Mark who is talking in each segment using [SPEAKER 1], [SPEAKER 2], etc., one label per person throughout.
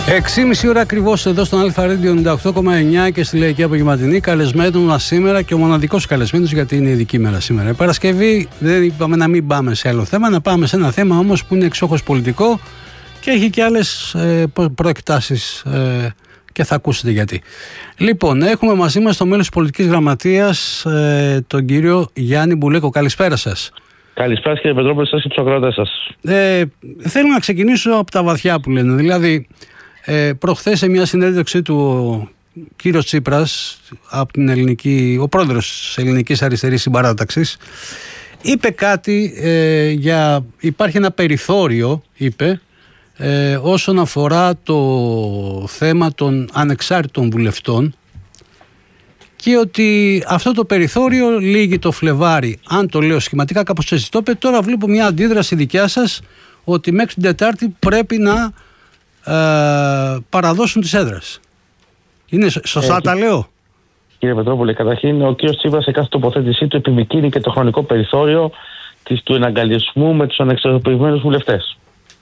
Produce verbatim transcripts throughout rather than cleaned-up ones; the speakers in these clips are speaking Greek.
[SPEAKER 1] έξι και μισή ώρα ακριβώς εδώ στον Αλφα Radio ενενήντα οκτώ κόμμα εννιά και στη Λαϊκή Απογευματινή. Καλεσμένο μας σήμερα και ο μοναδικός καλεσμένος, γιατί είναι ειδική μέρα σήμερα. Η Παρασκευή δεν είπαμε να μην πάμε σε άλλο θέμα, να πάμε σε ένα θέμα όμως που είναι εξόχως πολιτικό και έχει και άλλες ε, προεκτάσεις ε, και θα ακούσετε γιατί. Λοιπόν, έχουμε μαζί μας το μέλος της Πολιτικής Γραμματείας, ε, τον κύριο Γιάννη Μπουλέκο. Καλησπέρα σας.
[SPEAKER 2] Καλησπέρα κύριε Πετρόπουλε, σας και τους ακροατές σας.
[SPEAKER 1] Ε, θέλω να ξεκινήσω από τα βαθιά που λένε. Δηλαδή, ε, προχθές σε μια συνέντευξή του ο κύριος Τσίπρας, από την ελληνική, ο πρόεδρος της Ελληνικής Αριστερής Συμπαράταξης, είπε κάτι ε, για. Υπάρχει ένα περιθώριο, είπε, ε, όσον αφορά το θέμα των ανεξάρτητων βουλευτών. Και ότι αυτό το περιθώριο λύγει το Φλεβάρι. Αν το λέω σχηματικά, κάπως έτσι το είπε. Τώρα βλέπω μια αντίδραση δικιά σας ότι μέχρι την Τετάρτη πρέπει να ε, παραδώσουν τις έδρες. Είναι σωστά ε, τα λέω?
[SPEAKER 2] Κύριε Πετρόπουλε, καταρχήν ο κ. Τσίπρας σε κάθε τοποθέτησή του επιμικρύνει και το χρονικό περιθώριο της, του εναγκαλισμού με τους ανεξαρτοποιημένους βουλευτές.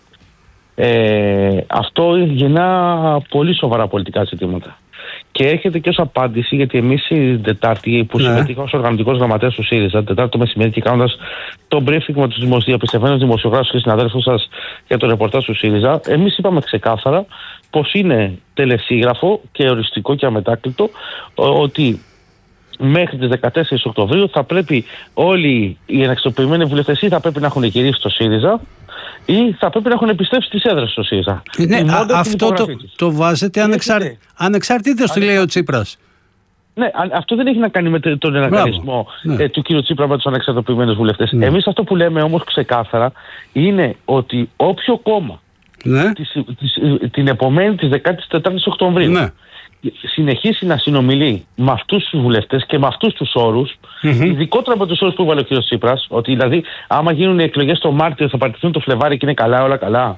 [SPEAKER 2] Ε, αυτό γεννά πολύ σοβαρά πολιτικά ζητήματα. Και έρχεται και ως απάντηση, γιατί εμείς την Τετάρτη που ναι. συμμετείχα ως οργανωτικός γραμματέας του ΣΥΡΙΖΑ, Τετάρτη το μεσημέρι και κάνοντας το briefing με τους διαπιστευμένους δημοσιογράφους και συναδέλφους σας για το ρεπορτάζ του ΣΥΡΙΖΑ, εμείς είπαμε ξεκάθαρα πως είναι τελεσίγραφο και οριστικό και αμετάκλητο ότι μέχρι τις δεκατέσσερις Οκτωβρίου θα πρέπει όλοι οι αναξιοποιημένοι βουλευτές ή θα πρέπει να έχουν γυρίσει στο ΣΥΡΙΖΑ ή θα πρέπει να έχουν επιστρέψει τις έδρες στο ΣΥΡΙΖΑ.
[SPEAKER 1] Ναι, α, αυτό το, το βάζετε ανεξάρ... ανεξαρτήτως, τι λέει ο Τσίπρας.
[SPEAKER 2] Ναι, αυτό δεν έχει να κάνει με τον εναγκαλισμό ναι. ε, του κ. Τσίπρα με τους ανεξαρτοποιημένους βουλευτές. Ναι. Εμείς αυτό που λέμε όμως ξεκάθαρα είναι ότι όποιο κόμμα ναι. της, της, την επομένη της δεκάτης τέταρτης Οκτωβρίου ναι. συνεχίσει να συνομιλεί με αυτούς τους βουλευτές και με αυτούς τους όρους, mm-hmm. ειδικότερα με τους όρους που έβαλε ο κ. Τσίπρας, ότι δηλαδή άμα γίνουν οι εκλογές το Μάρτιο θα παρτιθούν το Φλεβάρι και είναι καλά, όλα καλά.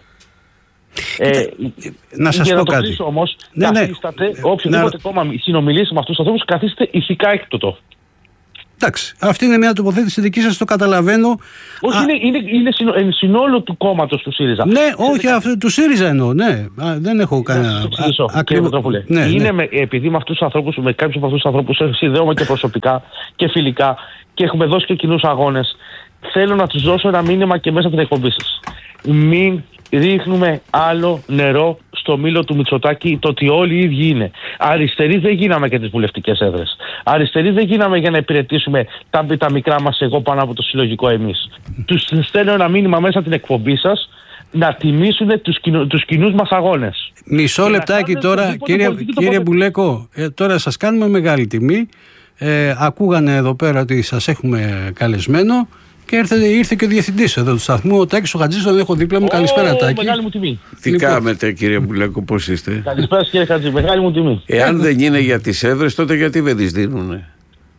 [SPEAKER 2] Ε,
[SPEAKER 1] να σας πω κάτι.
[SPEAKER 2] Όμως,
[SPEAKER 1] ναι, ναι.
[SPEAKER 2] καθίσταται, οποιοδήποτε κόμμα συνομιλήσει με αυτούς τους ανθρώπους, καθίστε ηθικά έκπτωτο.
[SPEAKER 1] Εντάξει, αυτή είναι μια τοποθέτηση δική σας, το καταλαβαίνω.
[SPEAKER 2] Όχι, Α... είναι, είναι, είναι συνο, συνόλο του κόμματος του ΣΥΡΙΖΑ.
[SPEAKER 1] Ναι, όχι, αυτό του ΣΥΡΙΖΑ εννοώ, ναι. Α, δεν έχω κανένα.
[SPEAKER 2] Ακριβώς. Ναι, είναι ναι. με, επειδή με αυτούς τους ανθρώπους, με κάποιους από αυτούς τους ανθρώπους συνδέομαι και προσωπικά και φιλικά και έχουμε δώσει και κοινούς αγώνες, θέλω να τους δώσω ένα μήνυμα και μέσα από την εκπομπή σας. Μην ρίχνουμε άλλο νερό στο μήλο του Μητσοτάκη, το ότι όλοι οι ίδιοι είναι. Αριστεροί δεν γίναμε για τις βουλευτικές έδρες. Αριστεροί δεν γίναμε για να υπηρετήσουμε τα, τα μικρά μας εγώ πάνω από το συλλογικό εμείς. Τους στέλνω ένα μήνυμα μέσα την εκπομπή σας να τιμήσουν τους, κοινου, τους κοινούς μας αγώνες.
[SPEAKER 1] Μισό λεπτάκι τώρα, κύριε, κύριε Μπουλέκο, ε, τώρα σας κάνουμε μεγάλη τιμή. Ε, ακούγανε εδώ πέρα ότι σας έχουμε καλεσμένο. Και ήρθε, ήρθε και ο διευθυντής εδώ του σταθμού, ο Τάκης ο Χατζής, τον έχω δίπλα μου. Oh, καλησπέρα, Τάκη.
[SPEAKER 2] Μεγάλη μου τιμή.
[SPEAKER 3] Τι λοιπόν. Κάνετε, κύριε Μπουλέκο, πώς είστε?
[SPEAKER 2] Καλησπέρα, κύριε Χατζή, μεγάλη μου τιμή.
[SPEAKER 3] Εάν δεν είναι για τις έδρες, τότε γιατί δεν τις δίνουνε?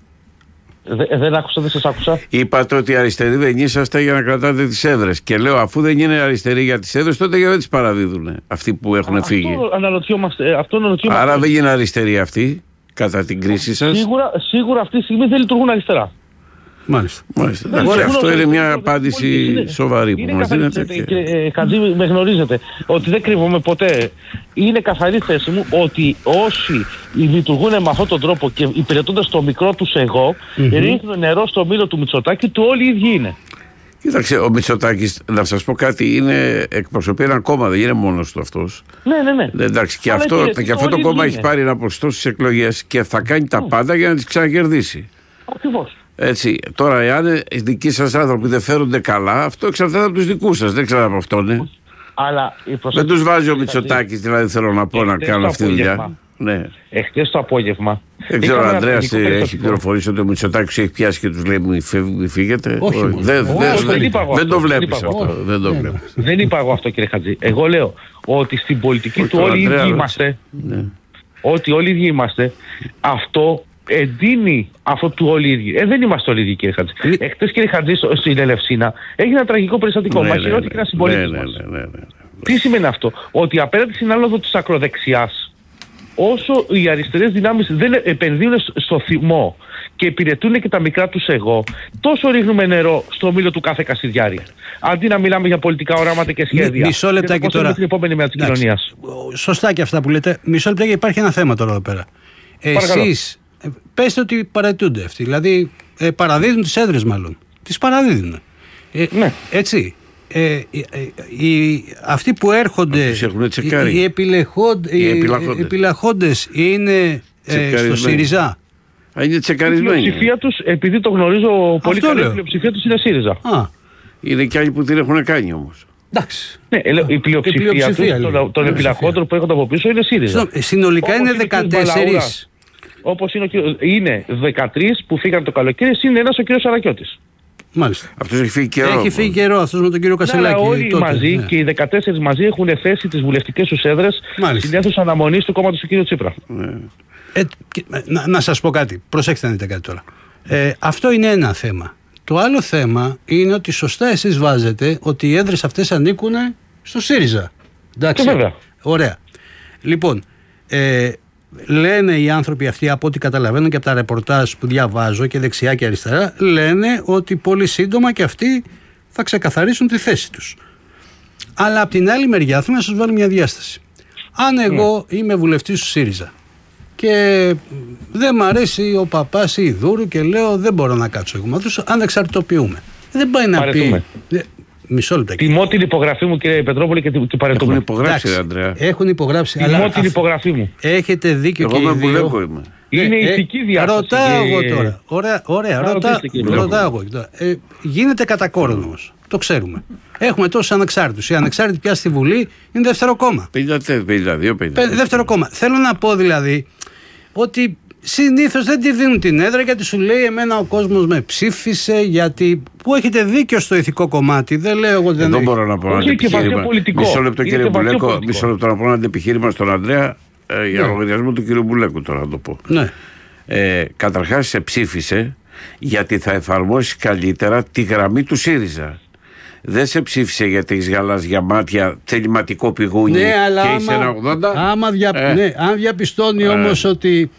[SPEAKER 2] Δε, δεν άκουσα, δεν σας άκουσα.
[SPEAKER 3] Είπατε ότι αριστεροί δεν είσαστε για να κρατάτε τις έδρες. Και λέω, αφού δεν είναι αριστεροί για τις έδρες, τότε γιατί δεν τις παραδίδουνε αυτοί που έχουν Α, φύγει?
[SPEAKER 2] Αυτό αναρωτιόμαστε. Αυτό αναρωτιόμαστε.
[SPEAKER 3] Άρα δεν είναι αριστεροί αυτοί κατά την κρίση σας?
[SPEAKER 2] Σίγουρα, σίγουρα αυτή τη στιγμή δεν λειτουργούν αριστερά.
[SPEAKER 1] Μάλιστα.
[SPEAKER 3] Μάλιστα. Εντάξει, αυτό είναι μια απάντηση σοβαρή που μας δίνετε.
[SPEAKER 2] Και... Χατζή, με γνωρίζετε ότι δεν κρύβομαι ποτέ. Είναι καθαρή θέση μου ότι όσοι λειτουργούν με αυτόν τον τρόπο και υπηρετώντας το μικρό τους εγώ, mm-hmm. ρίχνουν νερό στο μήλο του Μητσοτάκη, του όλοι οι ίδιοι είναι.
[SPEAKER 3] Κοίταξε, ο Μητσοτάκης, να σας πω κάτι, είναι, εκπροσωπεί ένα κόμμα, δεν είναι μόνος του αυτός.
[SPEAKER 2] Ναι, ναι, ναι.
[SPEAKER 3] Εντάξει, και αυτό, και, και αυτό το κόμμα είναι. Έχει πάρει ένα ποσοστό στις εκλογές και θα κάνει τα πάντα για να τις ξανακερδίσει.
[SPEAKER 2] Ακριβώς.
[SPEAKER 3] Έτσι, τώρα, εάν οι δικοί σας άνθρωποι δεν φέρονται καλά, αυτό εξαρτάται από τους δικούς σας, δεν ξέρω από αυτόν. Ε.
[SPEAKER 2] Αλλά
[SPEAKER 3] δεν τους βάζει ο Μητσοτάκης, δηλαδή θέλω να πω, να κάνω αυτή τη δουλειά. Ναι.
[SPEAKER 2] Εχθές το απόγευμα.
[SPEAKER 3] Δεν ξέρω, ο Ανδρέας έχει πληροφορήσει ότι ο Μητσοτάκης έχει πιάσει και τους λέει μη φύγετε?
[SPEAKER 2] Όχι, όχι.
[SPEAKER 3] Δεν,
[SPEAKER 2] όχι,
[SPEAKER 3] δεν,
[SPEAKER 2] όχι,
[SPEAKER 3] δεν,
[SPEAKER 2] δεν,
[SPEAKER 3] δεν το βλέπεις αυτό. Όχι. Δεν το βλέπεις.
[SPEAKER 2] Δεν είπα εγώ αυτό, κύριε Χατζή. Εγώ λέω ότι στην πολιτική του όλοι οι ίδιοι είμαστε. Ναι. Ότι όλοι οι ίδιοι είμαστε. Αυτό εντείνει αυτό του όλοι οι ίδιοι. Ε, δεν είμαστε όλοι οι ίδιοι, κύριε Χατζή. Ναι. Εχθές, κύριε Χατζή, στην Ελευσίνα έγινε ένα τραγικό περιστατικό. Ναι, μαχαιρώθηκε ένα συμπολίτης μας. Τι σημαίνει αυτό? Ότι απέναντι στην άνοδο της ακροδεξιάς, όσο οι αριστερές δυνάμεις δεν επενδύουν στο θυμό και υπηρετούν και τα μικρά τους εγώ, τόσο ρίχνουμε νερό στο μήλο του κάθε Κασιδιάρη. Αντί να μιλάμε για πολιτικά οράματα και σχέδια.
[SPEAKER 1] Μισό λεπτάκι τώρα.
[SPEAKER 2] Την επόμενη μέρα της κοινωνίας.
[SPEAKER 1] Σωστά και αυτά που λέτε. Μισό λεπτάκι, υπάρχει ένα θέμα τώρα εδώ πέρα. Εσείς πέστε ότι παρατούνται αυτοί. Δηλαδή ε, παραδίδουν τις έδρες, μάλλον. Τις παραδίδουν. Ε,
[SPEAKER 2] ναι.
[SPEAKER 1] Έτσι. Ε, ε, ε, οι, αυτοί που έρχονται, οι, οι, επιλεχόντε, οι επιλαχόντες είναι ε, στο ΣΥΡΙΖΑ.
[SPEAKER 3] Είναι τσεκαρισμένοι.
[SPEAKER 2] Η πλειοψηφία τους, επειδή το γνωρίζω πολύ καλά, η πλειοψηφία τους είναι ΣΥΡΙΖΑ.
[SPEAKER 1] Α.
[SPEAKER 3] Είναι και άλλοι που την έχουν κάνει όμως.
[SPEAKER 1] Εντάξει.
[SPEAKER 2] Ναι, η πλειοψηφία, η πλειοψηφία τους, των, των επιλαχόντων που έρχονται από πίσω είναι ΣΥΡΙΖΑ.
[SPEAKER 1] Συνολικά όπως είναι δεκατέσσερα.
[SPEAKER 2] Όπως είναι, είναι δεκατρείς που φύγαν το καλοκαίρι, είναι ένας ο κύριος Σαρακιώτης.
[SPEAKER 1] Μάλιστα.
[SPEAKER 3] Αυτός έχει φύγει καιρό.
[SPEAKER 1] Έχει φύγει καιρό αυτός με τον κύριο Κασελάκη.
[SPEAKER 2] Ναι, όλοι
[SPEAKER 1] τότε,
[SPEAKER 2] μαζί
[SPEAKER 1] ναι.
[SPEAKER 2] και οι δεκατέσσερις μαζί έχουν θέσει τις βουλευτικές τους έδρες στην αίθουσα αναμονής του κόμματος του κύριου Τσίπρα.
[SPEAKER 3] Ναι.
[SPEAKER 1] Ε, να, να σας πω κάτι. Προσέξτε να δείτε κάτι τώρα. Ε, αυτό είναι ένα θέμα. Το άλλο θέμα είναι ότι σωστά εσείς βάζετε ότι οι έδρες αυτές ανήκουν στο ΣΥΡΙΖΑ. Εντάξει.
[SPEAKER 2] Και βέβαια.
[SPEAKER 1] Ωραία. Λοιπόν, ε, λένε οι άνθρωποι αυτοί, από ό,τι καταλαβαίνω και από τα ρεπορτάζ που διαβάζω και δεξιά και αριστερά, λένε ότι πολύ σύντομα και αυτοί θα ξεκαθαρίσουν τη θέση τους. Αλλά από την άλλη μεριά θέλω να σας βάλω μια διάσταση. Αν εγώ mm. είμαι βουλευτής του ΣΥΡΙΖΑ και δεν μ' αρέσει ο παπάς ή η Δούρου και λέω δεν μπορώ να κάτσω εγώ με αυτούς, ανεξαρτητοποιούμε. Δεν πάει να
[SPEAKER 2] Παρετούμε.
[SPEAKER 1] πει... Μισό λεπτό.
[SPEAKER 2] Τιμώ την υπογραφή μου, κύριε Πετρόπουλε, και, και παρετούμε.
[SPEAKER 3] Έχουν υπογράψει, Ανδρέα.
[SPEAKER 1] Έχουν υπογράψει.
[SPEAKER 2] Τιμώ αλλά την υπογραφή μου.
[SPEAKER 1] Έχετε δίκιο
[SPEAKER 3] εγώ
[SPEAKER 1] και οι δύο.
[SPEAKER 3] Εγώ είμαι.
[SPEAKER 2] Είναι ε, ηθική διάσταση.
[SPEAKER 1] Ρωτάω
[SPEAKER 2] και...
[SPEAKER 1] εγώ τώρα. Ωραία, ωραία. Ρωτά, ρωτάω εγώ τώρα. Ε, γίνεται κατά κόρον όμως. Το ξέρουμε. Έχουμε τόσους ανεξάρτητους. Οι ανεξάρτητοι πια στη Βουλή είναι δεύτερο κόμμα.
[SPEAKER 3] πενήντα δύο πενήντα.
[SPEAKER 1] Δεύτερο κόμμα. Θέλω να πω δηλαδή ότι συνήθως δεν τη δίνουν την έδρα γιατί σου λέει εμένα ο κόσμος με ψήφισε, γιατί που έχετε δίκιο στο ηθικό κομμάτι. Δεν λέω εγώ δεν
[SPEAKER 3] δεν μπορώ να πω ένα επιχείρημα. Μισό λεπτό, κύριε Μπουλέκο, μισό λεπτό να πω ένα επιχείρημα στον Ανδρέα ε, για ναι. λογαριασμό του κύριου Μπουλέκου τώρα να το πω.
[SPEAKER 1] Ναι.
[SPEAKER 3] Ε, καταρχάς σε ψήφισε γιατί θα εφαρμόσει καλύτερα τη γραμμή του ΣΥΡΙΖΑ. Δεν σε ψήφισε γιατί έχεις γαλάζια μάτια, θεληματικό πηγούνι
[SPEAKER 1] ναι, αλλά
[SPEAKER 3] και είσαι ένα ογδόντα.
[SPEAKER 1] Άμα δια, ε. ναι, αν διαπιστώνει ε. όμως ότι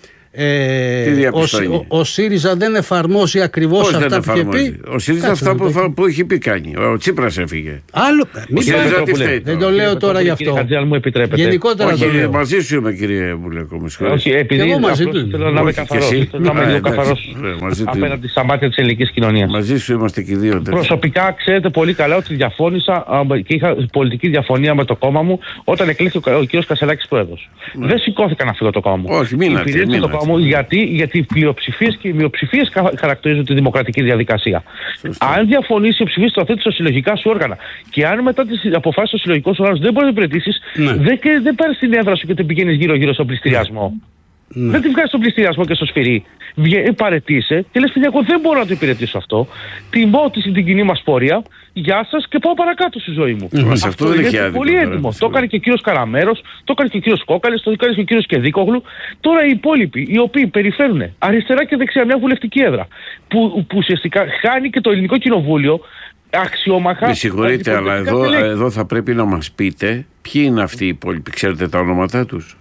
[SPEAKER 1] ε, ο, ο, ο ΣΥΡΙΖΑ δεν εφαρμόζει ακριβώς
[SPEAKER 3] Πώς
[SPEAKER 1] αυτά
[SPEAKER 3] δεν
[SPEAKER 1] που είχε πει.
[SPEAKER 3] Ο ΣΥΡΙΖΑ αυτά που, που, που έχει πει κάνει. Ο Τσίπρας έφυγε.
[SPEAKER 1] Άλλο, μην
[SPEAKER 3] πάει,
[SPEAKER 1] δεν το λέω τώρα γι' αυτό. Γενικότερα
[SPEAKER 3] όχι,
[SPEAKER 1] το λέω.
[SPEAKER 3] Μαζί σου είμαι, κύριε Μπουλέκο.
[SPEAKER 2] Όχι, επειδή
[SPEAKER 1] εγώ μαζί του
[SPEAKER 2] θέλω να είμαι καθαρός. Θέλω να είμαι λίγο καθαρός απέναντι στα μάτια της ελληνικής κοινωνίας.
[SPEAKER 3] Μαζί σου είμαστε και οι δύο.
[SPEAKER 2] Προσωπικά ξέρετε πολύ καλά ότι διαφώνησα και είχα πολιτική διαφωνία με το κόμμα μου όταν εκλέχθηκε ο κ. Κασελάκης πρόεδρος. Δεν σηκώθηκα να φύγω το κόμμα μου.
[SPEAKER 3] Όχι, μην
[SPEAKER 2] Γιατί, γιατί οι πλειοψηφίες και οι μειοψηφίες χαρακτηρίζουν τη δημοκρατική διαδικασία. Σωστή. Αν διαφωνήσει η πλειοψηφία, το θέτει στα συλλογικά σου όργανα. Και αν μετά τις αποφάσεις των συλλογικών σου όργανων δεν μπορεί να υπηρετήσεις, ναι. δεν, δεν πάρεις την έδρα σου και την πηγαίνεις γύρω-γύρω στον πληστηριασμό. Ναι. Δεν τη βγάζεις στον πληστηριασμό και στο σφυρί. Παρετείσαι και λες, παιδιά, εγώ δεν μπορώ να το υπηρετήσω αυτό. Τιμώ την κοινή μας πορεία. Γεια σας και πάω παρακάτω στη ζωή μου.
[SPEAKER 3] Mm. Αυτό, αυτό δεν έχει άδικο.
[SPEAKER 2] Πολύ έτοιμο. Το έκανε και ο κύριος Καραμέρος, το έκανε και ο κύριος Κόκαλης, το έκανε και ο κύριος Κεδίκογλου. Τώρα οι υπόλοιποι, οι οποίοι περιφέρουν αριστερά και δεξιά μια βουλευτική έδρα, που, που ουσιαστικά χάνει και το ελληνικό κοινοβούλιο αξιόμαχα.
[SPEAKER 3] Με συγχωρείτε, αλλά εδώ, εδώ θα πρέπει να μας πείτε ποιοι είναι αυτοί οι υπόλοιποι. Ξέρετε τα ονόματά τους?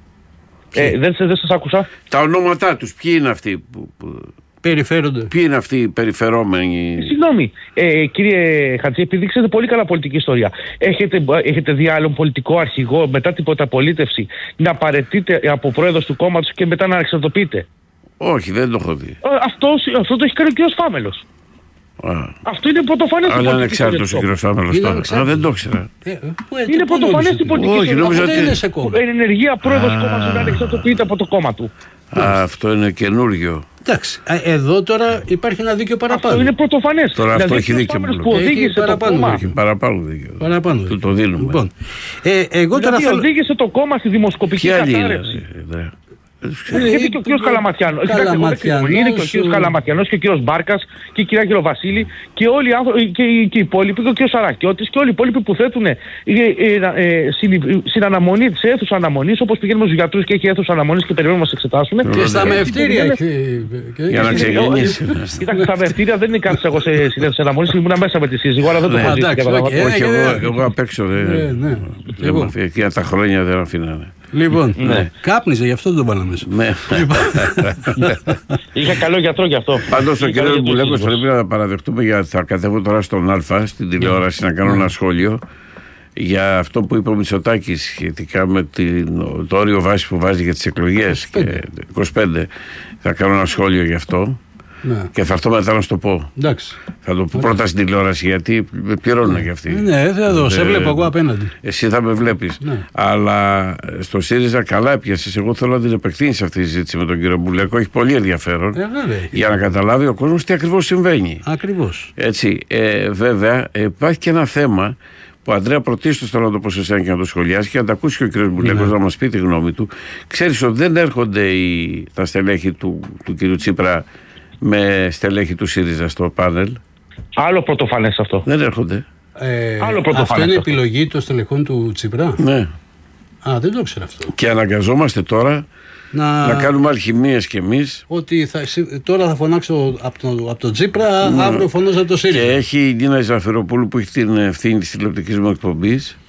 [SPEAKER 2] Ε, δεν, δεν σας άκουσα.
[SPEAKER 3] Τα ονόματά τους, ποιοι είναι αυτοί που... που...
[SPEAKER 1] περιφέρονται.
[SPEAKER 3] Ποιοι είναι αυτοί οι περιφερόμενοι?
[SPEAKER 2] Συγγνώμη, ε, κύριε Χατζή, επειδή ξέρετε πολύ καλά πολιτική ιστορία, έχετε, έχετε δει άλλον πολιτικό αρχηγό μετά την πρωταπολίτευση να παραιτείται από πρόεδρος του κόμματος και μετά να ανεξαρτοποιείται?
[SPEAKER 3] Όχι, δεν το έχω δει.
[SPEAKER 2] Αυτό, αυτό το έχει κάνει ο κύριος Φάμελος.
[SPEAKER 3] Α.
[SPEAKER 2] Αυτό είναι πρωτοφανές στην πολιτική ιστορία.
[SPEAKER 3] Αλλά ανεξάρτητος ο κύριος Φάμελος τώρα. Α, δεν το ήξερα.
[SPEAKER 2] Είναι πρωτοφανές στην πολιτική ιστορία.
[SPEAKER 3] Όχι, νόμιζα ότι...
[SPEAKER 2] Είναι ενεργεία πρόεδρος του κόμματος να ανεξαρτοποιείται από το κόμμα του.
[SPEAKER 3] Α, αυτό είναι καινούργιο.
[SPEAKER 1] Εντάξει, εδώ τώρα υπάρχει ένα δίκιο παραπάνω.
[SPEAKER 2] Αυτό είναι πρωτοφανές.
[SPEAKER 3] Τώρα αυτό έχει δίκιο
[SPEAKER 2] που οδήγησε το κόμμα.
[SPEAKER 3] Έχει παραπάνω δίκιο.
[SPEAKER 1] Παραπάνω.
[SPEAKER 3] Του το δίνουμε.
[SPEAKER 1] Λοιπόν, ε, εγώ τώρα
[SPEAKER 2] δηλαδή
[SPEAKER 1] θέλω...
[SPEAKER 2] οδήγησε το κόμμα στη δημοσκοπική κατάρρευση. Είναι και ο κύριος Καλαματιάνος. Είναι και ο κύριος Καλαματιάνος και ο κύριος Μπάρκας και η κυρία Γεροβασίλη και όλοι και οι υπόλοιποι και ο κύριος Σαρακιώτης και όλοι οι υπόλοιποι που θέτουν στην αναμονή της αίθουσας αναμονής, όπως πηγαίνουμε στους γιατρούς και έχει αίθουσα αναμονής και περιμένουμε να μας εξετάσουν.
[SPEAKER 1] Και στα μευτήρια.
[SPEAKER 3] Για να ξεκινήσει.
[SPEAKER 2] Κοιτάξτε, στα μευτήρια δεν είναι κάτι εγώ σε συνέντευξη αναμονής, ήμουν μέσα με τη σύζυγο, αλλά δεν το έχω ζήσει.
[SPEAKER 3] Όχι, εγώ απ' έξω. Για τα χρόνια δεν αφήνανε.
[SPEAKER 1] Λοιπόν, ναι. Κάπνιζε, γι' αυτό δεν τον βάλαμε μέσα.
[SPEAKER 3] Ναι.
[SPEAKER 2] Είχα καλό γιατρό γι' αυτό.
[SPEAKER 3] Πάντως ο κύριος Μπουλέκος πρέπει να παραδεχτούμε, γιατί θα κατέβω τώρα στον Α, στην τηλεόραση, να κάνω ένα σχόλιο για αυτό που είπε ο Μητσοτάκης σχετικά με την, το όριο βάση που βάζει για τις εκλογές. Και είκοσι πέντε. Θα κάνω ένα σχόλιο γι' αυτό. Ναι. Και θα έρθω μετά να σου το πω.
[SPEAKER 1] Εντάξει.
[SPEAKER 3] Θα το πω πρώτα στην τηλεόραση, γιατί με πληρώνουν για αυτή.
[SPEAKER 1] Ναι, θα δω. Σε βλέπω εγώ απέναντι.
[SPEAKER 3] Εσύ θα με βλέπεις. Ναι. Αλλά στο ΣΥΡΙΖΑ καλά έπιασες. Εγώ θέλω να την επεκτείνεις αυτή η συζήτηση με τον κύριο Μπουλέκο. Έχει πολύ ενδιαφέρον. Ε, για να καταλάβει ο κόσμος τι ακριβώς συμβαίνει.
[SPEAKER 1] Ακριβώς.
[SPEAKER 3] Έτσι. Ε, βέβαια, υπάρχει και ένα θέμα που Ανδρέα πρωτίστως θέλω να το πω σε εσένα και να το σχολιάσει και να τα ακούσει και ο κ. Μπουλέκος, ναι, να μας πει τη γνώμη του. Ξέρεις ότι δεν έρχονται οι, τα στελέχη του, του κ. Τσίπρα με στελέχη του ΣΥΡΙΖΑ στο πάνελ.
[SPEAKER 2] Άλλο πρωτοφανές αυτό.
[SPEAKER 3] Δεν έρχονται.
[SPEAKER 1] Ε, Άλλο πρωτοφανές. Αυτό είναι αυτό. Επιλογή των στελεχών του Τσίπρα.
[SPEAKER 3] Ναι.
[SPEAKER 1] Α, δεν το ξέρω αυτό.
[SPEAKER 3] Και αναγκαζόμαστε τώρα να, να κάνουμε αλχημίες κι εμείς.
[SPEAKER 1] Ότι θα, τώρα θα φωνάξω από τον από το Τσίπρα, ναι, αύριο φωνάζω από το ΣΥΡΙΖΑ.
[SPEAKER 3] Και έχει η Νίνα Ζαφυροπούλου που έχει την ευθύνη της τηλεοπτικής μου εκπομπής.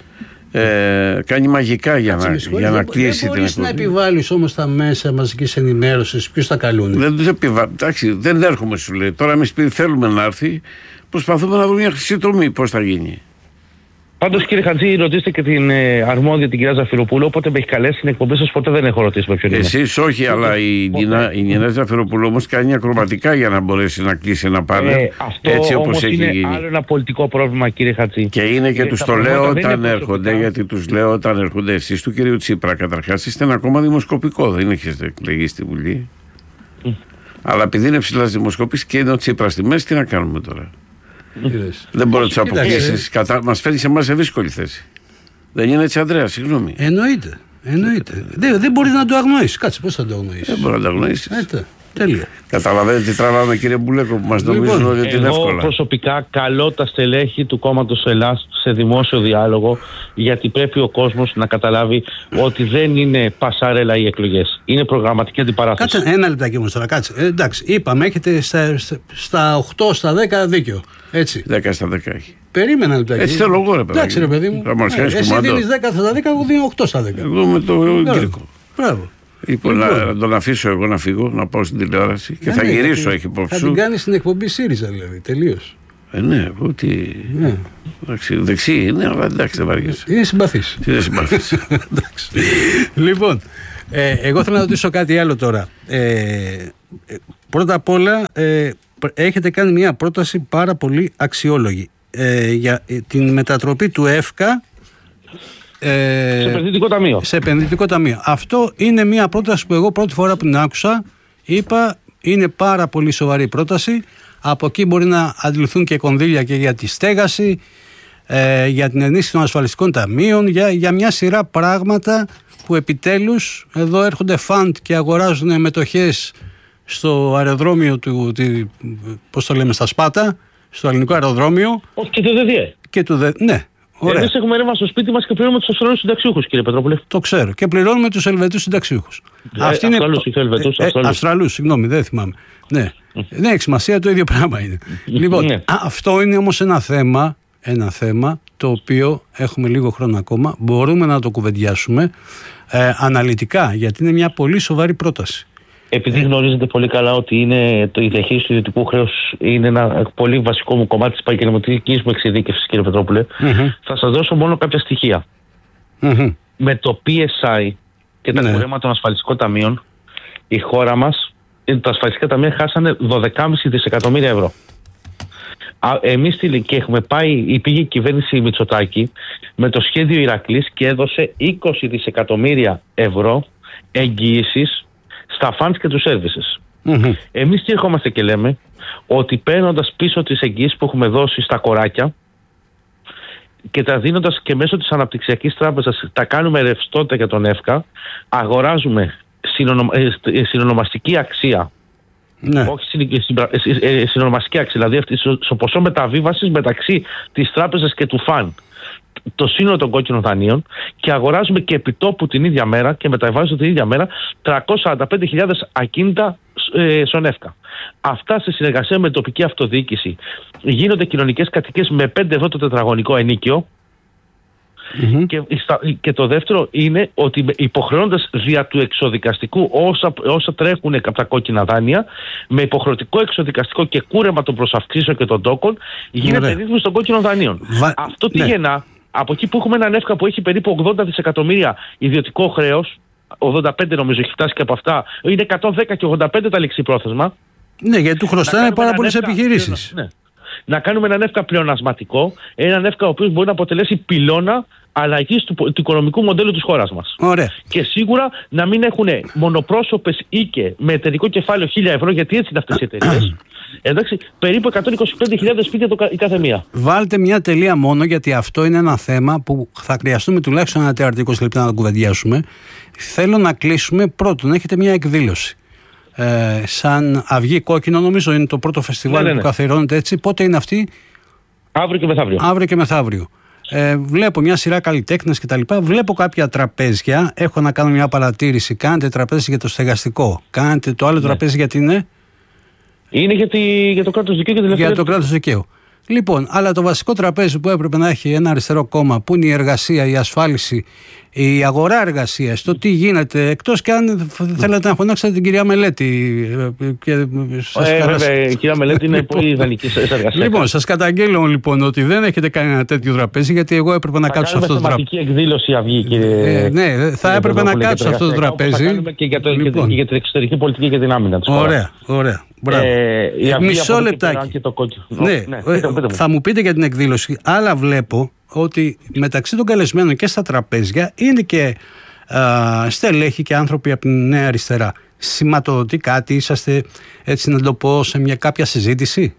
[SPEAKER 3] Ε, κάνει μαγικά για να, για να κλείσει την εκπομπή. Δεν μπορείς να επιβάλλεις
[SPEAKER 1] όμως τα μέσα μαζικής ενημέρωσης. Ποιους τα καλούν.
[SPEAKER 3] Δεν τους επιβάλλει. Εντάξει, δεν έρχομαι, σου λέει. Τώρα εμείς θέλουμε να έρθει. Προσπαθούμε να βρούμε μια χρυσή τομή. Πώς θα γίνει.
[SPEAKER 2] Πάντως, κύριε Χατζή, ρωτήστε και την ε, αρμόδια την κυρία Ζαφυροπούλου. Όποτε με έχει καλέσει στην εκπομπή σας, ποτέ δεν έχω ρωτήσει με ποιον είναι.
[SPEAKER 3] Εσείς όχι, αλλά η Νίνα Ζαφυροπούλου όμως κάνει ακροματικά για να μπορέσει να κλείσει ένα πάνελ. Ε,
[SPEAKER 2] αυτό
[SPEAKER 3] έτσι όπως έχει
[SPEAKER 2] είναι
[SPEAKER 3] γίνει.
[SPEAKER 2] Άλλο ένα πολιτικό πρόβλημα, κύριε Χατζή.
[SPEAKER 3] Και είναι και, και τους το λέω όταν έρχονται, γιατί τους λέω όταν έρχονται. Εσείς του κυρίου Τσίπρα, καταρχάς, είστε ένα κόμμα δημοσκοπικό. Δεν έχετε εκλεγεί στη Βουλή. Mm. Αλλά επειδή είναι ψηλά δημοσκόπηση και είναι ο Τσίπρα στη μέση, τι να κάνουμε τώρα. Δεν μπορεί να του αποκλείσει. Κατα... Μας φέρνει σε εμάς σε δύσκολη θέση. Δεν είναι έτσι, Ανδρέα, συγγνώμη.
[SPEAKER 1] Εννοείται. Εννοείται. Δεν, δεν μπορεί να το αγνοήσει. Κάτσε, πώς θα το αγνοήσει.
[SPEAKER 3] Δεν μπορεί να το αγνοήσει.
[SPEAKER 1] Τέλεια.
[SPEAKER 3] Καταλαβαίνετε τι τραβάμε, κύριε Μπουλέκο, που μας νομίζουν λοιπόν, ότι είναι εύκολα.
[SPEAKER 2] Εγώ προσωπικά καλώ τα στελέχη του κόμματος Ελλάς σε δημόσιο διάλογο, γιατί πρέπει ο κόσμος να καταλάβει ότι δεν είναι πασάρελα οι εκλογές. Είναι προγραμματική αντιπαράθεση.
[SPEAKER 1] Κάτσε ένα λεπτάκι όμως τώρα. Κάτσε. Ε, εντάξει, είπαμε, έχετε στα, στα οκτώ στα δέκα δίκιο. Έτσι.
[SPEAKER 3] δέκα στα δέκα έχει.
[SPEAKER 1] Περίμενα λεπτάκι.
[SPEAKER 3] Έτσι θέλω εγώ, ρε παιδί.
[SPEAKER 1] Εντάξει, ρε παιδί μου.
[SPEAKER 3] Ε,
[SPEAKER 1] εσύ δίνεις δέκα στα δέκα, εγώ δίνω οκτώ στα δέκα.
[SPEAKER 3] Εγώ με το Γκρίκο.
[SPEAKER 1] Μπράβο.
[SPEAKER 3] Λοιπόν, λοιπόν, να τον αφήσω εγώ να φύγω, να πάω στην τηλεόραση και ναι, θα γυρίσω, έχει υπόψη.
[SPEAKER 1] Θα την κάνει στην εκπομπή ΣΥΡΙΖΑ, δηλαδή, τελείως.
[SPEAKER 3] Ε, ναι, ότι. Ναι. Εντάξει, δεξί είναι, αλλά εντάξει, δεν βαριέσαι.
[SPEAKER 1] Είναι συμπαθής.
[SPEAKER 3] Είναι συμπαθής.
[SPEAKER 1] Λοιπόν, ε, εγώ θέλω να ρωτήσω κάτι άλλο τώρα. Ε, πρώτα απ' όλα, ε, έχετε κάνει μια πρόταση πάρα πολύ αξιόλογη ε, για την μετατροπή του ΕΦΚΑ.
[SPEAKER 2] Ε, σε επενδυτικό ταμείο.
[SPEAKER 1] Σε επενδυτικό ταμείο. Αυτό είναι μια πρόταση που εγώ πρώτη φορά που την άκουσα είπα είναι πάρα πολύ σοβαρή πρόταση. Από εκεί μπορεί να αντιληφθούν και κονδύλια και για τη στέγαση, ε, για την ενίσχυση των ασφαλιστικών ταμείων, για, για μια σειρά πράγματα που επιτέλους εδώ έρχονται φαντ και αγοράζουν μετοχές στο αεροδρόμιο του, τη, πώς το λέμε, στα Σπάτα, στο ελληνικό αεροδρόμιο.
[SPEAKER 2] Όχι, και το ΔΔΕ.
[SPEAKER 1] Και το ΔΔΕ, ναι.
[SPEAKER 2] Εμείς έχουμε ρεύμα στο σπίτι μας και πληρώνουμε τους Αυστραλούς συνταξιούχους, κύριε Πετρόπουλε.
[SPEAKER 1] Το ξέρω. Και πληρώνουμε τους Ελβετούς συνταξιούχους.
[SPEAKER 2] Ε, Αυτή είναι... Αυστραλούς ή Ελβετούς.
[SPEAKER 1] Ε, ε, Αυστραλούς, συγγνώμη, δεν θυμάμαι. Ναι, mm. δεν έχει σημασία, το ίδιο πράγμα είναι. Λοιπόν, mm. α, αυτό είναι όμως ένα θέμα, ένα θέμα το οποίο έχουμε λίγο χρόνο ακόμα. Μπορούμε να το κουβεντιάσουμε ε, αναλυτικά, γιατί είναι μια πολύ σοβαρή πρόταση.
[SPEAKER 2] Επειδή γνωρίζετε πολύ καλά ότι είναι το, η διαχείριση του ιδιωτικού χρέους είναι ένα πολύ βασικό μου κομμάτι της επαγγελματικής μου εξειδίκευσης, κύριε Πετρόπουλε, mm-hmm. θα σας δώσω μόνο κάποια στοιχεία. Mm-hmm. Με το πι ες άι και τα κουρέματα ναι. των ασφαλιστικών ταμείων, η χώρα μας, τα ασφαλιστικά ταμεία χάσανε δώδεκα κόμμα πέντε δισεκατομμύρια ευρώ. Εμείς και έχουμε πάει, η πήγε η κυβέρνηση Μητσοτάκη με το σχέδιο Ηρακλής και έδωσε είκοσι δισεκατομμύρια ευρώ εγγύησης στα funds και τους services. Mm-hmm. Εμείς τι ερχόμαστε και λέμε ότι παίρνοντας πίσω τις εγγύησεις που έχουμε δώσει στα κοράκια και τα δίνοντας και μέσω της αναπτυξιακής τράπεζας τα κάνουμε ρευστότητα για τον ΕΦΚΑ, αγοράζουμε συνονομαστική αξία. Ναι. Όχι συνονομαστική αξία, δηλαδή στο ποσό μεταβίβασης μεταξύ της τράπεζας και του φαν, το σύνολο των κόκκινων δανείων, και αγοράζουμε και επιτόπου την ίδια μέρα και μεταβάζουμε την ίδια μέρα τριακόσιες σαράντα πέντε χιλιάδες ακίνητα ε, στον ΕΦΚΑ. Αυτά σε συνεργασία με τοπική αυτοδιοίκηση γίνονται κοινωνικές κατοικίες με πέντε ευρώ το τετραγωνικό ενίκιο Mm-hmm. Και, και το δεύτερο είναι ότι υποχρεώνοντας δια του εξοδικαστικού όσα, όσα τρέχουν από τα κόκκινα δάνεια, με υποχρεωτικό εξοδικαστικό και κούρεμα των προσαυξήσεων και των τόκων, γίνεται ρύθμιση των κόκκινων δανείων. Βα... Αυτό τι ναι. γεννά, από εκεί που έχουμε έναν ΕΦΚΑ που έχει περίπου ογδόντα δισεκατομμύρια ιδιωτικό χρέος, ογδόντα πέντε νομίζω έχει φτάσει και από αυτά, είναι εκατόν δέκα και ογδόντα πέντε τα ληξιπρόθεσμα.
[SPEAKER 1] Ναι, γιατί του χρωστάνε πάρα πολλές επιχειρήσεις.
[SPEAKER 2] Ναι. Να κάνουμε έναν ΕΦΚΑ πλεονασματικό, έναν ΕΦΚΑ ο οποίος μπορεί να αποτελέσει πυλώνα αλλαγής του, του οικονομικού μοντέλου της χώρας μας.
[SPEAKER 1] Ωραία.
[SPEAKER 2] Και σίγουρα να μην έχουν μονοπρόσωπες οίκε με εταιρικό κεφάλαιο χίλια ευρώ, γιατί έτσι είναι αυτές οι εταιρείες. Εντάξει, περίπου εκατόν είκοσι πέντε χιλιάδες σπίτια το, η κάθε μία.
[SPEAKER 1] Βάλτε μια τελεία μόνο, γιατί αυτό είναι ένα θέμα που θα χρειαστούμε τουλάχιστον ένα τέταρτο είκοσι λεπτά να το κουβεντιάσουμε. Θέλω να κλείσουμε. Πρώτον, έχετε μια εκδήλωση. Ε, σαν Αυγή Κόκκινο, νομίζω είναι το πρώτο φεστιβάλ ναι, ναι, ναι. που καθιερώνεται έτσι. Πότε είναι αυτή?
[SPEAKER 2] Αύριο και μεθαύριο.
[SPEAKER 1] Αύριο και μεθαύριο. Ε, βλέπω μια σειρά καλλιτέχνες κτλ. Βλέπω κάποια τραπέζια. Έχω να κάνω μια παρατήρηση. Κάνετε τραπέζι για το στεγαστικό. Κάνετε το άλλο ναι. τραπέζι γιατί είναι.
[SPEAKER 2] Είναι για, τη, για το κράτος δικαίου και τη ελευθερία.
[SPEAKER 1] Για το κράτος δικαίου. Λοιπόν, αλλά το βασικό τραπέζι που έπρεπε να έχει ένα αριστερό κόμμα, που είναι η εργασία, η ασφάλιση, η αγορά εργασίας, το τι γίνεται, εκτός και αν θέλετε να φωνάξετε την κυρία Μελέτη. Και σας
[SPEAKER 2] ε, βέβαια, η κυρία Μελέτη είναι πολύ ιδανική σε εργασία.
[SPEAKER 1] Λοιπόν, σας καταγγέλω λοιπόν ότι δεν έχετε κάνει ένα τέτοιο τραπέζι, γιατί εγώ έπρεπε να κάτσω σε αυτό το τραπέζι.
[SPEAKER 2] Θα κάνουμε θεματική εκδήλωση Αυγή, κύριε.
[SPEAKER 1] Ε, ναι, θα έπρεπε να κάτσω σε αυτό το τραπέζι.
[SPEAKER 2] Θα κάνουμε και για, το, λοιπόν. και για την εξωτερική πολιτική και την άμυνα της χώρας.
[SPEAKER 1] Ωραία, ωραία.
[SPEAKER 2] Ε,
[SPEAKER 1] Μισό λεπτάκι.
[SPEAKER 2] Ναι,
[SPEAKER 1] ναι, ναι, πείτε, πείτε θα μου πείτε για την εκδήλωση, αλλά βλέπω ότι μεταξύ των καλεσμένων και στα τραπέζια είναι και α, στελέχοι και άνθρωποι από την Νέα Αριστερά. Σηματοδοτεί κάτι, είσαστε έτσι να το πω σε μια κάποια συζήτηση?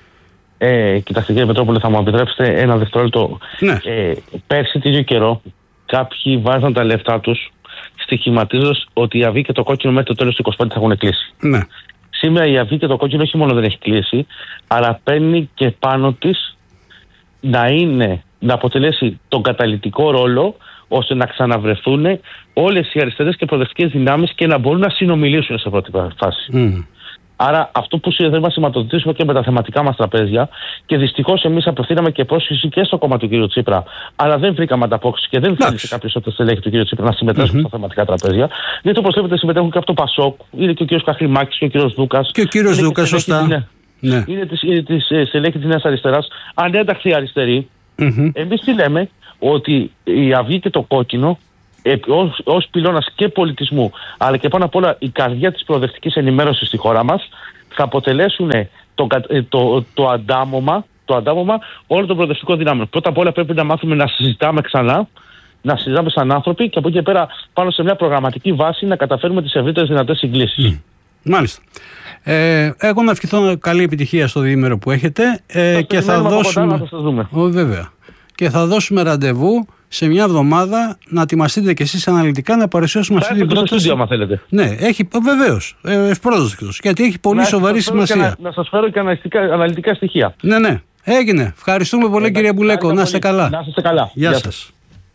[SPEAKER 2] Ε, κοιτάξτε κύριε Πετρόπουλε, θα μου επιτρέψετε ένα δευτερόλεπτο.
[SPEAKER 1] Ναι.
[SPEAKER 2] Ε, πέρσι τέτοιο καιρό κάποιοι βάζαν τα λεφτά τους στοιχηματίζοντας ότι η Αυγή και το Κόκκινο μέχρι το τέλος του είκοσι πέντε θα έχουν κλείσει.
[SPEAKER 1] Ναι.
[SPEAKER 2] Σήμερα η Αυγή και το Κόκκινο όχι μόνο δεν έχει κλείσει, αλλά παίρνει και πάνω της να είναι, να αποτελέσει τον καταλυτικό ρόλο ώστε να ξαναβρεθούν όλες οι αριστερές και προοδευτικές δυνάμεις και να μπορούν να συνομιλήσουν σε πρώτη φάση. Mm. Άρα αυτό που θέλουμε να σηματοδοτήσουμε και με τα θεματικά μας τραπέζια, και δυστυχώς εμείς απευθύναμε και πρόσκληση και στο κόμμα του κ. Τσίπρα, αλλά δεν βρήκαμε ανταπόκριση και δεν θέλησε κάποιος από τα στελέχη του κ. Τσίπρα να συμμετάσχουν mm-hmm. στα θεματικά τραπέζια. Γιατί όπως βλέπετε συμμετέχουν και από το Πασόκ, είναι και ο κ. Καχρημάκης και ο κ. Δούκας.
[SPEAKER 1] Και ο κ. Δούκας, σωστά.
[SPEAKER 2] Ναι. Ναι. Είναι της στελέχη της Νέας Αριστεράς, ανένταχθη αριστερή. Mm-hmm. Εμείς τι λέμε? Ότι η Αυγή και το Κόκκινο, ως, ως πυλώνας και πολιτισμού, αλλά και πάνω απ' όλα η καρδιά της προοδευτικής ενημέρωσης στη χώρα μας, θα αποτελέσουν το, το, το, το, αντάμωμα, το αντάμωμα όλων των προοδευτικών δυνάμεων. Πρώτα απ' όλα πρέπει να μάθουμε να συζητάμε ξανά, να συζητάμε σαν άνθρωποι, και από εκεί και πέρα πάνω σε μια προγραμματική βάση να καταφέρουμε τις ευρύτερες δυνατές συγκλήσεις. Mm.
[SPEAKER 1] Μάλιστα. Ε, εγώ να ευχηθώ καλή επιτυχία στο διήμερο που έχετε ε, και θα δώσουμε... Ο, βέβαια. Και θα δώσουμε ραντεβού σε μια εβδομάδα να ετοιμαστείτε κι εσείς αναλυτικά να παρουσιάσουμε
[SPEAKER 2] θα
[SPEAKER 1] αυτή την πρόταση.
[SPEAKER 2] Στούντιο, άμα θέλετε.
[SPEAKER 1] Ναι, έχει, βεβαίως. Ε, ευπρόσδεκτος. Γιατί έχει πολύ να σοβαρή σημασία.
[SPEAKER 2] Να, να σας φέρω και αναλυτικά, αναλυτικά στοιχεία.
[SPEAKER 1] Ναι, ναι. Έγινε. Ευχαριστούμε πολύ, ε, κύριε Μπουλέκο. Να είστε καλά.
[SPEAKER 2] Να είστε καλά.
[SPEAKER 1] Γεια, Γεια σας.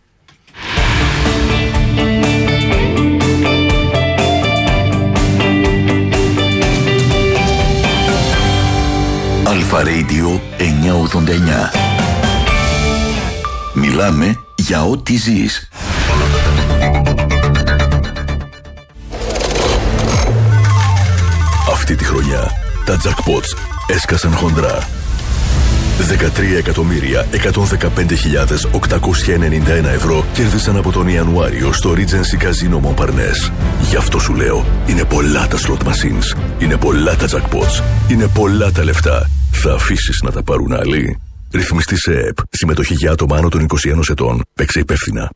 [SPEAKER 4] Αλφα Radio εννιακόσια ογδόντα εννιά. Μιλάμε για ό,τι ζεις. Αυτή τη χρονιά τα jackpots έσκασαν χοντρά. δεκατρία εκατομμύρια εκατόν δεκαπέντε χιλιάδες οκτακόσια ενενήντα ένα ευρώ κέρδισαν από τον Ιανουάριο στο Regency Casino Montparnasse. Γι' αυτό σου λέω, είναι πολλά τα slot machines, είναι πολλά τα jackpots, είναι πολλά τα λεφτά. Θα αφήσεις να τα πάρουν άλλοι? Ρυθμιστή σε ΕΕΠ. Συμμετοχή για άτομα άνω των είκοσι ένα ετών. Παίξε υπεύθυνα.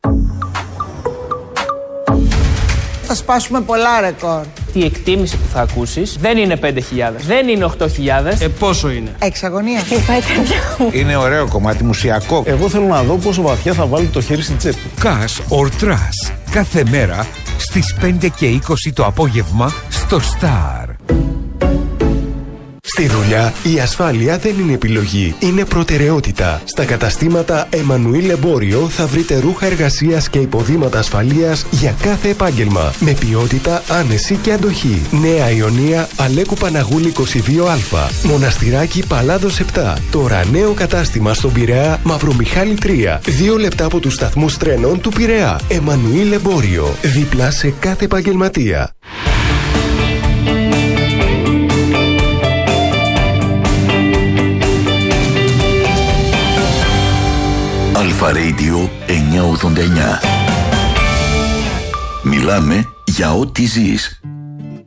[SPEAKER 5] Θα σπάσουμε πολλά ρεκόρ.
[SPEAKER 6] Η εκτίμηση που θα ακούσεις δεν είναι πέντε χιλιάδες, δεν είναι οκτώ χιλιάδες.
[SPEAKER 1] Ε, πόσο είναι?
[SPEAKER 5] Εξαγωνία.
[SPEAKER 7] Είναι ωραίο κομμάτι, μουσιακό.
[SPEAKER 8] Εγώ θέλω να δω πόσο βαθιά θα βάλει το χέρι στην τσέπη.
[SPEAKER 9] Cash or Trash. Κάθε μέρα στις πέντε και είκοσι το απόγευμα στο Star.
[SPEAKER 10] Στη δουλειά, η ασφάλεια δεν είναι επιλογή, είναι προτεραιότητα. Στα καταστήματα Εμμανουήλ Εμπόριο θα βρείτε ρούχα εργασίας και υποδήματα ασφαλείας για κάθε επάγγελμα. Με ποιότητα, άνεση και αντοχή. Νέα Ιωνία, Αλέκου Παναγούλη είκοσι δύο Α. Μοναστηράκι Παλάδος επτά. Τώρα νέο κατάστημα στον Πειραιά, Μαυρομιχάλη τρία. Δύο λεπτά από τους σταθμούς τρένων του Πειραιά. Εμμανουήλ Εμπόριο. Δίπλα σε κάθε επαγγελματία.
[SPEAKER 4] Αλφα Radio εννιακόσια ογδόντα εννιά. Μιλάμε για ό,τι ζεις.